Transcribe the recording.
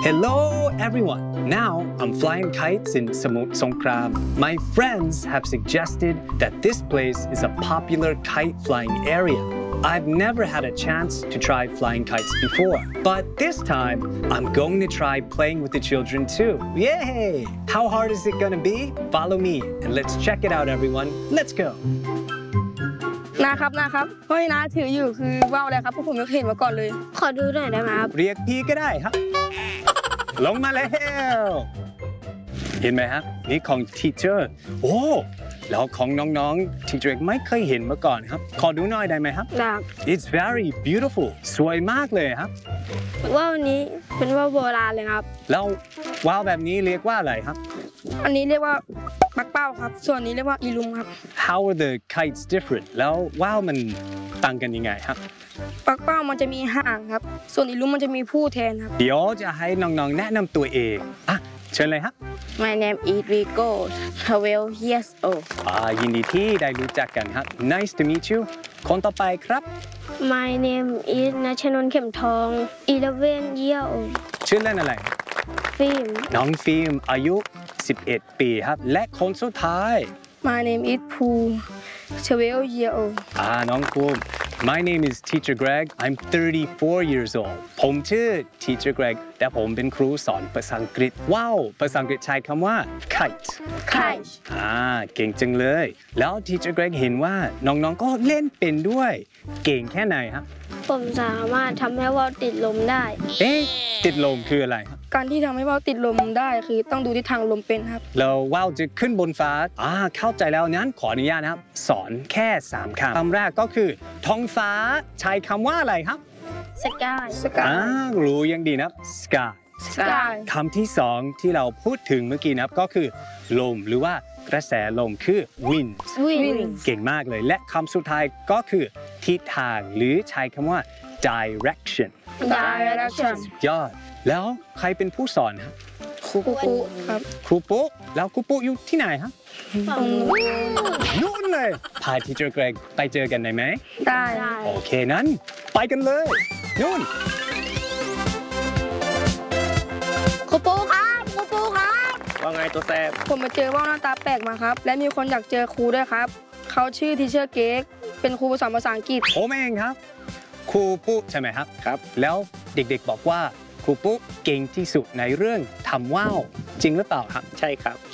Hello everyone! Now I'm flying kites in Samut Songkram. My friends have suggested that this place is a popular kite flying area. I've never had a chance to try flying kites before, but this time I'm going to try playing with the children too. Yay! How hard is it gonna be? Follow me and let's check it out everyone. Let's go! นะครับเพราะที่น้าถืออยู่คือว่าวอะไรครับเพราะผมไม่เคยเห็นมาก่อนเลยขอดูหน่อยได้ไหมครับเรียกพี่ก็ได้ครับ ลงมาแล้วเห็นไหมครับนี่ของ teacher โอ้แล้วของน้องๆ teacher ไม่เคยเห็นมาก่อนครับขอดูหน่อยได้ไหมครับได้ It's very beautiful สวยมากเลยครับว่าวนี้เป็นว่าวโบราณเลยครับแล้วว่าวแบบนี้เรียกว่าอะไรครับอันนี้เรียกว่าปักเป้าครับส่วนนี้เรียกว่าอีลุงครับ How are the kites different แล้วว่าวมันต่างกันยังไงครับปักเป้ามันจะมีหางครับส่วนอีลุงมันจะมีผู้แทนครับเดี๋ยวจะให้น้องๆแนะนำตัวเองอ่ะเชิญเลยครับ My name is Rico 12 years old ยินดีที่ได้รู้จักกันครับ Nice to meet you คนต่อไปครับ My name is ณชนนท์เข็มทอง11 year old ชื่อเล่นอะไรฟิล์มน้องฟิล์มอายุ 11 ปีครับ และคนสุดท้าย My name is ภู12 year old น้องภูมิ My name is Teacher Greg I'm 34 years old ผมชื่อ Teacher Greg แต่ผมเป็นครูสอนภาษาอังกฤษว้าวภาษาอังกฤษใช้คำว่า kite Kite เก่งจังเลย แล้ว Teacher Greg เห็นว่าน้องๆก็เล่นเป็นด้วย เก่งแค่ไหนครับผมสามารถทำให้ว่าวติดลมได้ติดลมคืออะไรครับการที่ทำให้ว่าวติดลมได้คือต้องดูทิศทางลมเป็นครับแล้วว่าวจะขึ้นบนฟ้าเข้าใจแล้วนั้นขออนุญาตนะครับ สอนแค่3คำแรกก็คือท้องฟ้าใช้คำว่าอะไรครับ Sky รู้ยังดีนะครับ sky Sky คำที่2ที่เราพูดถึงเมื่อกี้นะครับก็คือลมหรือว่ากระแสลมคือ wind Wind เก่งมากเลยและคำสุดท้ายก็คือทิศทางหรือใช้คำว่า direction Direction ยอดแล้วใครเป็นผู้สอนครับครูปุ๊ครับครูปุ๊แล้วครูปุ๊อยู่ที่ไหนครับตรงนู้นนู่นเลยพาทีเจอร์เกรกไปเจอกันได้ไหมได้โอเคนั้นไปกันเลยนู่นครูปุ๊ครับครูปุ๊ครับว่าไงตัวแซบผมมาเจอว่าวหน้าตาแปลกมาครับ และมีคนอยากเจอครูด้วยครับ เขาชื่อทีเชอร์เก๊กเป็นครูสอนภาษาอังกฤษผมเองครับครูปุ๊ใช่ไหมครับครับแล้วเด็กๆบอกว่าครูปุ๊เก่งที่สุดในเรื่องทำว่าวจริงหรือเปล่าครับใช่ครับ